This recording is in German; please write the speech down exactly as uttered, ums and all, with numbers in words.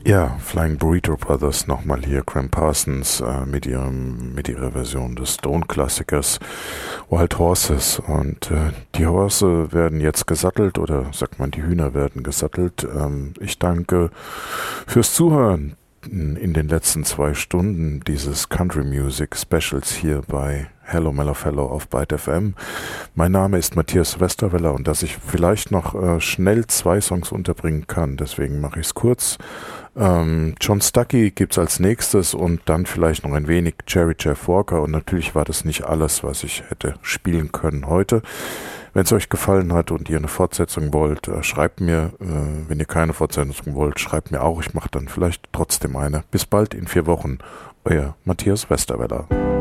Ja, Flying Burrito Brothers, nochmal hier, Graham Parsons äh, mit ihrem mit ihrer Version des Stone-Klassikers Wild Horses. Und äh, die Horse werden jetzt gesattelt, oder sagt man, die Hühner werden gesattelt. Ähm, ich danke fürs Zuhören in den letzten zwei Stunden dieses Country Music Specials hier bei Hello Mellofellow auf Byte F M. Mein Name ist Matthias Westerweller, und dass ich vielleicht noch äh, schnell zwei Songs unterbringen kann, deswegen mache ich es kurz. Ähm, John Stuckey gibt's als nächstes und dann vielleicht noch ein wenig Jerry Jeff Walker, und natürlich war das nicht alles, was ich hätte spielen können heute. Wenn es euch gefallen hat und ihr eine Fortsetzung wollt, äh, schreibt mir. Äh, wenn ihr keine Fortsetzung wollt, schreibt mir auch. Ich mache dann vielleicht trotzdem eine. Bis bald in vier Wochen. Euer Matthias Westerweller.